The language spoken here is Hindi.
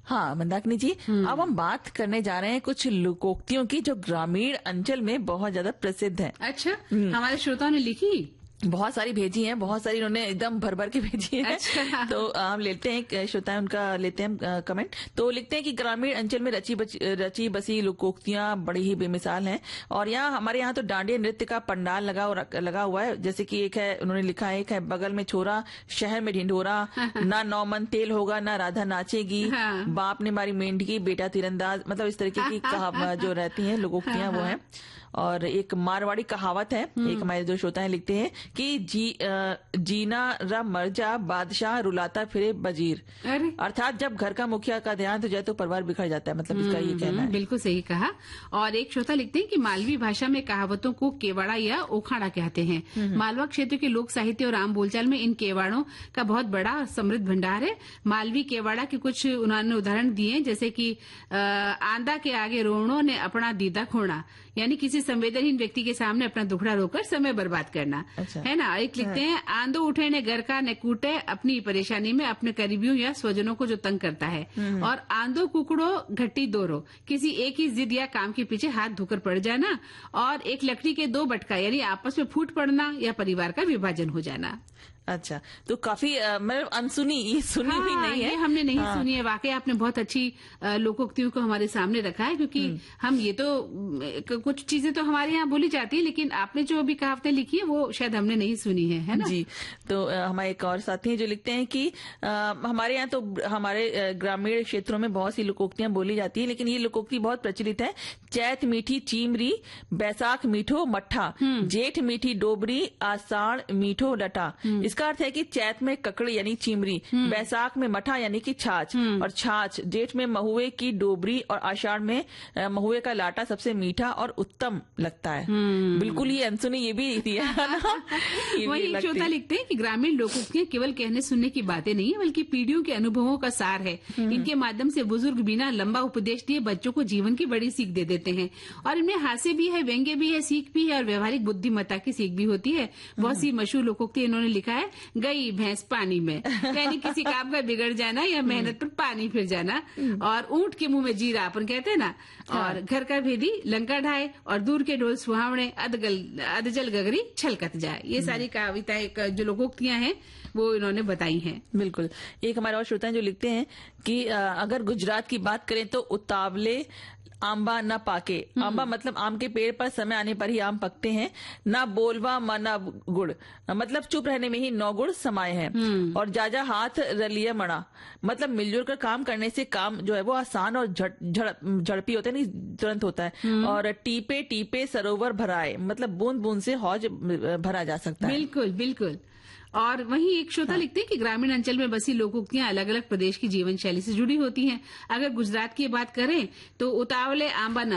हाँ मंदाकिनी जी, अब हम बात करने जा रहे हैं कुछ लोकोक्तियों की जो ग्रामीण अंचल में बहुत ज्यादा प्रसिद्ध हैं। अच्छा, हमारे श्रोताओं ने लिखी? बहुत सारी भेजी हैं, बहुत सारी इन्होंने एकदम भर भर के भेजी है। अच्छा। तो हम लेते हैं, श्रोता उनका लेते हैं कमेंट। तो लिखते हैं कि ग्रामीण अंचल में रची बसी लोकोक्तियां बड़ी ही बेमिसाल हैं। और हमारे यहाँ तो डांडिया नृत्य का पंडाल लगा हुआ है। जैसे कि एक है, उन्होंने लिखा है, एक है बगल में छोरा शहर में ढिंढोरा, ना 9 मन तेल होगा ना राधा नाचेगी, बाप ने मारी मेंढकी बेटा तीरंदाज, मतलब इस तरीके की जो रहती हैं लोकोक्तियां वो हैं। और एक मारवाड़ी कहावत है, एक हमारे जो श्रोता हैं लिखते हैं कि जीना रा मर जा बादशाह रुलाता फिरे बजीर, अर्थात जब घर का मुखिया का ध्यान हो जाए तो परिवार बिखर जाता है, मतलब इसका ये कहना है। बिल्कुल सही कहा। और एक श्रोता लिखते हैं कि मालवी भाषा में कहावतों को केवाड़ा या ओखाड़ा कहते हैं। मालवा क्षेत्र के लोक साहित्य और आम बोलचाल में इन केवाड़ों का बहुत बड़ा समृद्ध भंडार है। मालवी केवाड़ा के कुछ उन्होंने उदाहरण दिए, जैसे कि आंदा के आगे रोणों ने अपना दीदा खोना, यानी किसी संवेदनहीन व्यक्ति के सामने अपना दुखड़ा रोकर समय बर्बाद करना। अच्छा। है ना। एक लिखते हैं आंदो उठे ने घर का न कूटे, अपनी परेशानी में अपने करीबियों या स्वजनों को जो तंग करता है। और आंदो कुकड़ो घट्टी दोरो, किसी एक ही जिद या काम के पीछे हाथ धोकर पड़ जाना। और एक लकड़ी के 2 बटका, यानी आपस में फूट पड़ना या परिवार का विभाजन हो जाना। अच्छा, तो काफी मतलब अनसुनी, ये सुनी भी नहीं है, ये हमने नहीं सुनी है। वाकई आपने बहुत अच्छी लोकोक्तियों को हमारे सामने रखा है, क्योंकि हम ये तो कुछ चीजें तो हमारे यहाँ बोली जाती है, लेकिन आपने जो अभी कहावतें लिखी है वो शायद हमने नहीं सुनी है ना जी। तो हमारे एक और साथी हैं जो लिखते हैं कि हमारे यहाँ तो हमारे ग्रामीण क्षेत्रों में बहुत सी लोकोक्तियां बोली जाती है, लेकिन ये लोकोक्ति बहुत प्रचलित है। चैत मीठी चीमरी, बैसाख मीठो मट्ठा, जेठ मीठी डोबरी, आषाढ़ मीठो लटा। इसका अर्थ है कि चैत में ककड़ी यानी चिमरी, बैसाख में मठा यानी कि छाछ और छाछ, जेठ में महुए की डोबरी और आषाढ़ में महुए का लाटा सबसे मीठा और उत्तम लगता है। बिल्कुल ये अनसुनी ये भी थी वही श्रोता लिखते हैं कि ग्रामीण लोकोक्तियां केवल कहने सुनने की बातें नहीं है, बल्कि पीढ़ियों के अनुभवों का सार है। इनके माध्यम से बुजुर्ग बिना लंबा उपदेश दिए बच्चों को जीवन की बड़ी सीख दे देते हैं। और इनमें हास्य भी है, व्यंग्य भी है, सीख भी है और व्यवहारिक बुद्धिमत्ता की सीख भी होती है। बहुत सी मशहूर लोकोक्ति इन्होंने लिखा है, गई भैंस पानी में, यानी किसी काम का बिगड़ जाना या मेहनत पर पानी फिर जाना। और ऊंट के मुंह में जीरा अपन कहते हैं ना। और घर का भेदी लंका ढाए, और दूर के ढोल सुहावने, अधजल गगरी छलकत जाए। ये सारी कविताएं जो लोकोक्तियां हैं वो इन्होंने बताई हैं। बिल्कुल। एक हमारे और श्रोता जो लिखते हैं कि अगर गुजरात की बात करें तो उतावले आंबा न पाके, आंबा मतलब आम के पेड़ पर समय आने पर ही आम पकते हैं, ना बोलवा मना गुड़, मतलब चुप रहने में ही 9 गुण समाये हैं। और जाजा हाथ रलिया मणा, मतलब मिलजुल कर काम करने से काम जो है वो आसान और झड़पी होता है, नहीं तुरंत होता है। और टीपे टीपे सरोवर भराए, मतलब बूंद बूंद से हौज भरा जा सकता है। बिल्कुल बिल्कुल। और वहीं एक श्रोता लिखते हैं कि ग्रामीण अंचल में बसी लोकोक्तियां अलग अलग प्रदेश की जीवन शैली से जुड़ी होती हैं। अगर गुजरात की बात करें तो उतावले आंबा न